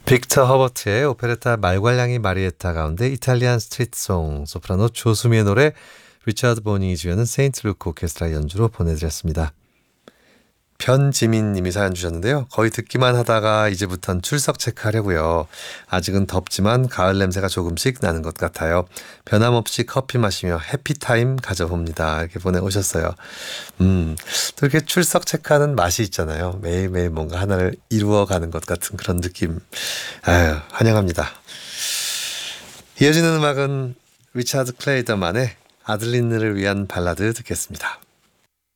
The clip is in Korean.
빅터 허버트의 오페레타 말괄량이 마리에타 가운데 이탈리안 스트리트송 소프라노 조수미의 노래 리차드 보니 주연은 세인트 루크 오케스트라 연주로 보내드렸습니다. 변지민 님이 사연 주셨는데요. 거의 듣기만 하다가 이제부턴 출석 체크하려고요. 아직은 덥지만 가을 냄새가 조금씩 나는 것 같아요. 변함없이 커피 마시며 해피타임 가져봅니다. 이렇게 보내오셨어요. 또 이렇게 출석 체크하는 맛이 있잖아요. 매일매일 뭔가 하나를 이루어가는 것 같은 그런 느낌. 아유, 환영합니다. 이어지는 음악은 리차드 클레이더만의 아들린느를 위한 발라드 듣겠습니다.